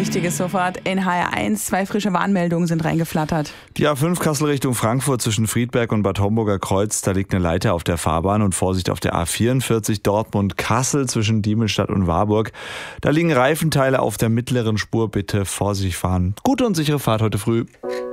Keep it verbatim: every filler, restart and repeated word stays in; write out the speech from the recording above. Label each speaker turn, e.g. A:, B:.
A: Wichtiges sofort in H R eins. Zwei frische Warnmeldungen sind reingeflattert.
B: Die A fünf Kassel Richtung Frankfurt zwischen Friedberg und Bad Homburger Kreuz, da liegt eine Leiter auf der Fahrbahn und Vorsicht auf der A vierundvierzig Dortmund-Kassel zwischen Diemelstadt und Warburg. Da liegen Reifenteile auf der mittleren Spur, bitte vorsichtig fahren. Gute und sichere Fahrt heute früh.